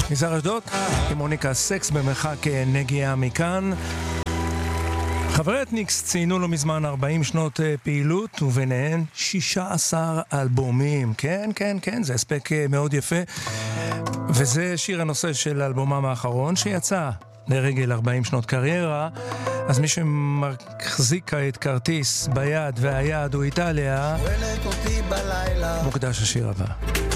מזר אשדוד, עם מוניקה סקס במרחק נגיעה מכאן. חברי אתניקס ציינו לא מזמן 40 שנות פעילות, וביניהן 16 אלבומים. כן, כן, כן, זה הספק מאוד יפה. וזה שיר הנושא של אלבומם האחרון שיצא לרגל 40 שנות קריירה. אז מי שמחזיק כעת כרטיס ביד והיד הוא איטליה, מוקדש השיר הבא.